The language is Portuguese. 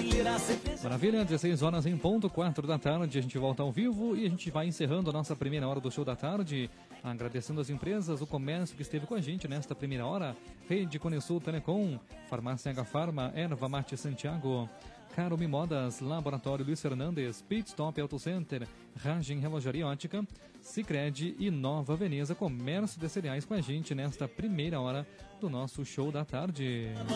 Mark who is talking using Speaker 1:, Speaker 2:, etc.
Speaker 1: Maravilha, 16 horas em ponto, 4 da tarde, a gente volta ao vivo e a gente vai encerrando a nossa primeira hora do show da tarde, agradecendo as empresas, o comércio que esteve com a gente nesta primeira hora, Rede Conesul Telecom, Farmácia H Farma, Erva Mate Santiago, Carome Modas, Laboratório Luiz Fernandes, Pit Stop Auto Center, Ragem Relojaria Ótica, Sicredi e Nova Veneza Comércio de Cereais com a gente nesta primeira hora do nosso show da tarde.